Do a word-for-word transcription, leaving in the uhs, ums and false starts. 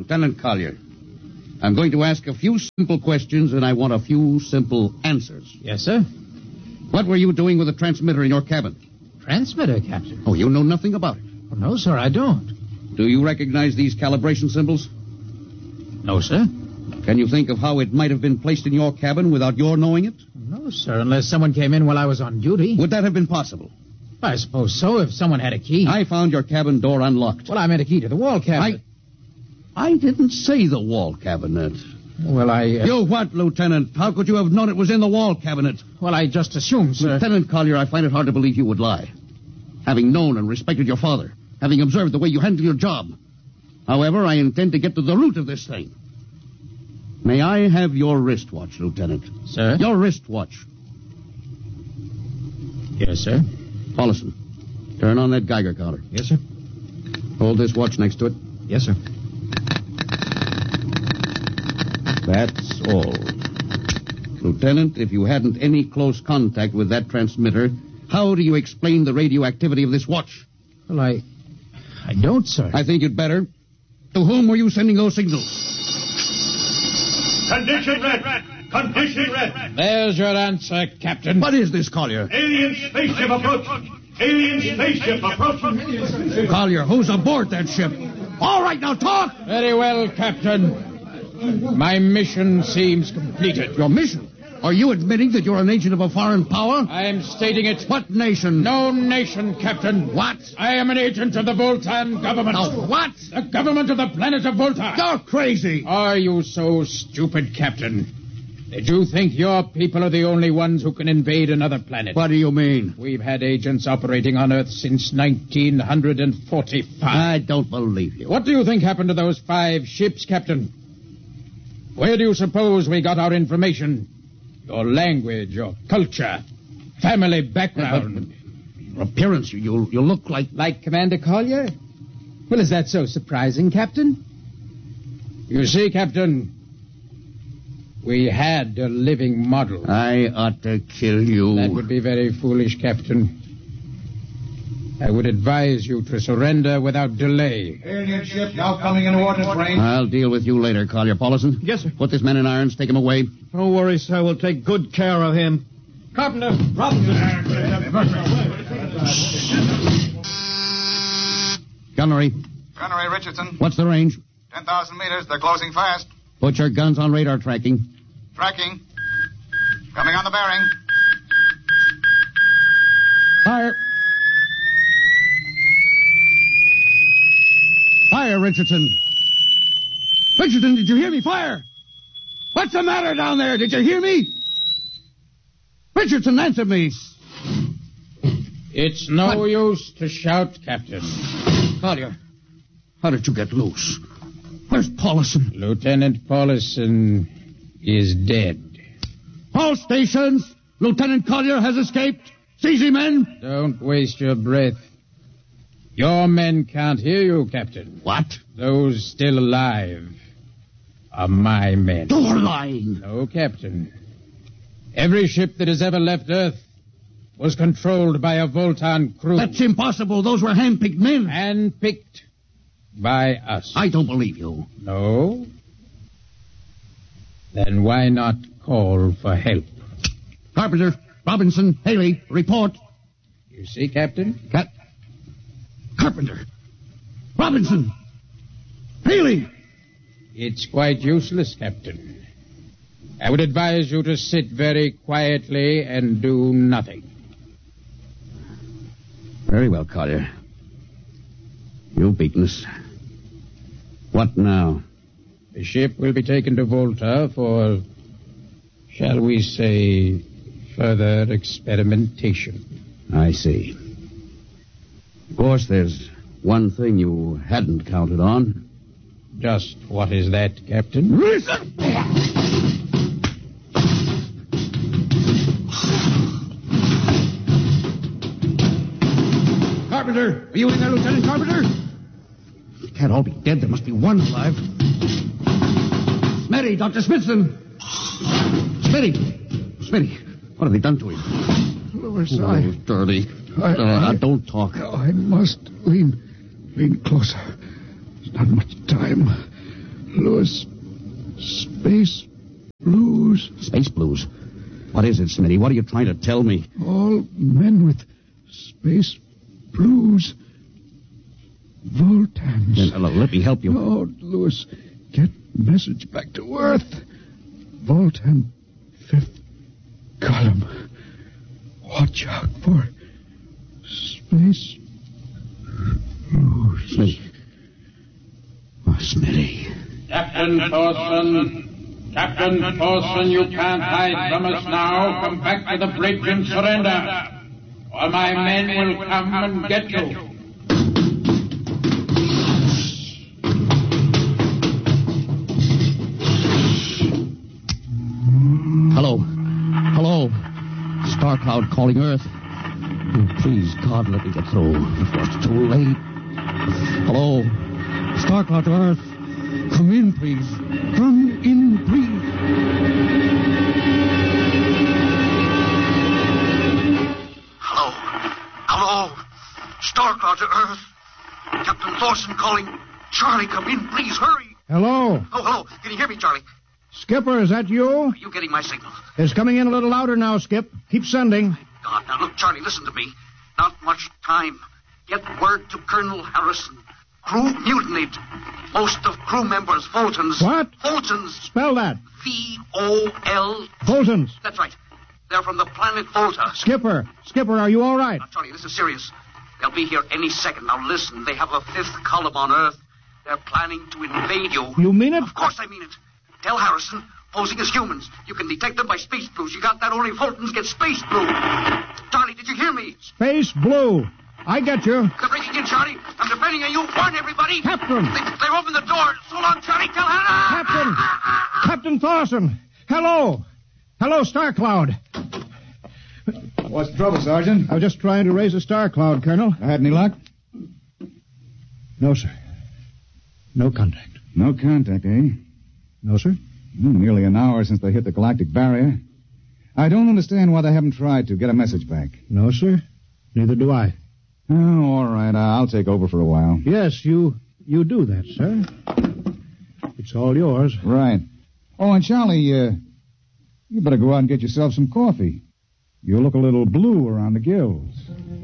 Lieutenant Collier. I'm going to ask a few simple questions, and I want a few simple answers. Yes, sir. What were you doing with the transmitter in your cabin? Transmitter, Captain? Oh, you know nothing about it? Oh, no, sir, I don't. Do you recognize these calibration symbols? No, sir. Can you think of how it might have been placed in your cabin without your knowing it? No, sir, unless someone came in while I was on duty. Would that have been possible? I suppose so, if someone had a key. I found your cabin door unlocked. Well, I meant a key to the wall cabinet. I, I didn't say the wall cabinet. Well, I... Uh... You what, Lieutenant? How could you have known it was in the wall cabinet? Well, I just assumed, sir. Lieutenant Collier, I find it hard to believe you would lie. Having known and respected your father, having observed the way you handle your job. However, I intend to get to the root of this thing. May I have your wristwatch, Lieutenant? Sir? Your wristwatch. Yes, sir. Paulison, turn on that Geiger counter. Yes, sir. Hold this watch next to it. Yes, sir. That's all. Lieutenant, if you hadn't any close contact with that transmitter, how do you explain the radioactivity of this watch? Well, I... I don't, sir. I think you'd better. To whom were you sending those signals? Condition red! Condition red! There's your answer, Captain. What is this, Collier? Alien spaceship approach! Alien spaceship approaching! Collier, who's aboard that ship? All right, now talk! Very well, Captain. My mission seems completed. Your mission? Are you admitting that you're an agent of a foreign power? I am stating it. What nation? No nation, Captain. What? I am an agent of the Voltan government. Of what? The government of the planet of Voltan. You're crazy. Are you so stupid, Captain? Did you think your people are the only ones who can invade another planet? What do you mean? We've had agents operating on Earth since nineteen forty-five. I don't believe you. What do you think happened to those five ships, Captain? Where do you suppose we got our information? Your language, your culture, family background. Yeah, your appearance, you, you you look like... Like Commander Collier? Well, is that so surprising, Captain? You see, Captain, we had a living model. I ought to kill you. That would be very foolish, Captain. I would advise you to surrender without delay. Alien ship now coming into ordnance range. I'll deal with you later, Collier. Paulison? Yes, sir. Put this man in irons. Take him away. Don't worry, sir. We'll take good care of him. Carpenter, Robinson. Gunnery. Gunnery Richardson. What's the range? ten thousand meters. They're closing fast. Put your guns on radar tracking. Tracking. Coming on the bearing. Fire. Fire, Richardson. Richardson, did you hear me? Fire! What's the matter down there? Did you hear me? Richardson, answer me. It's no what? use to shout, Captain. Collier, how did you get loose? Where's Paulison? Lieutenant Paulison is dead. All stations! Lieutenant Collier has escaped. Seize him, men. Don't waste your breath. Your men can't hear you, Captain. What? Those still alive are my men. You're lying. No, Captain. Every ship that has ever left Earth was controlled by a Voltan crew. That's impossible. Those were hand-picked men. Hand-picked by us. I don't believe you. No? Then why not call for help? Carpenter, Robinson, Haley, report. You see, Captain? Cap... Carpenter, Robinson, Haley. It's quite useless, Captain. I would advise you to sit very quietly and do nothing. Very well, Collier. You've beaten us. What now? The ship will be taken to Volta for, shall we say, further experimentation. I see. Of course, there's one thing you hadn't counted on. Just what is that, Captain? Carpenter, are you in there, Lieutenant Carpenter? They can't all be dead. There must be one alive. Smitty, Doctor Smithson. Smitty. Smitty, what have they done to him? Lewis, oh, I... dirty. I, uh, I, don't talk. I must lean, lean closer. There's not much time. Lewis. Space blues. Space blues? What is it, Smitty? What are you trying to tell me? All men with space blues. Voltans. Then, uh, let me help you. Oh, Lewis, get message back to Earth. Voltan, fifth column. Watch out for space blues. Smitty. Oh, Smitty. Captain Thorson. Captain Thorson, you can't hide from us now. Come back to the bridge and surrender. Or my men will come and get you. Hello. Hello. Star Cloud calling Earth. Oh, please, God, let me get through before it's too late. Hello. Star Cloud to Earth. Come in, please. Come in, please. Hello. Hello. Star Cloud to Earth. Captain Thorson calling. Charlie, come in, please. Hurry. Hello. Oh, hello. Can you hear me, Charlie? Skipper, is that you? Are you getting my signal? It's coming in a little louder now, Skip. Keep sending. God, now look, Charlie, listen to me. Not much time. Get word to Colonel Harrison. Crew mutinied. Most of crew members, Voltans. What? Voltans. Spell that. V O L. Voltans. That's right. They're from the planet Volta. Skipper. Skipper, are you all right? Now, Charlie, this is serious. They'll be here any second. Now, listen. They have a fifth column on Earth. They're planning to invade you. You mean it? Of course I mean it. Tell Harrison, posing as humans. You can detect them by space blues. You got that? Only Voltans get space blue. Charlie, did you hear me? Space blue. I get you. They're breaking in, Charlie. I'm depending on you. Warn everybody. Captain. They, they've opened the door. So long, Charlie. Tell Hannah. Captain. Captain Thorson. Hello. Hello, Star Cloud. What's the trouble, Sergeant? I was just trying to raise a Star Cloud, Colonel. I had any luck? No, sir. No contact. No contact, eh? No, sir. Hmm, nearly an hour since they hit the galactic barrier. I don't understand why they haven't tried to get a message back. No, sir. Neither do I. Oh, all right. I'll take over for a while. Yes, you you do that, sir. It's all yours. Right. Oh, and Charlie, uh, you better go out and get yourself some coffee. You look a little blue around the gills.